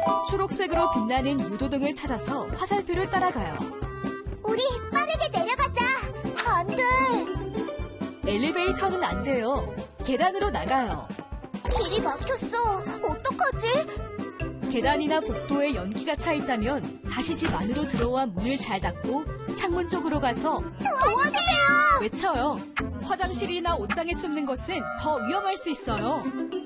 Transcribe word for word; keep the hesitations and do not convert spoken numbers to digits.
초록색으로 빛나는 유도등을 찾아서 화살표를 따라가요. 우리 빠르게 내려가자. 안 돼. 엘리베이터는 안 돼요. 계단으로 나가요. 길이 막혔어. 어떡하지? 계단이나 복도에 연기가 차 있다면 다시 집 안으로 들어와 문을 잘 닫고 창문 쪽으로 가서 도와주세요. 외쳐요. 화장실이나 옷장에 숨는 것은 더 위험할 수 있어요.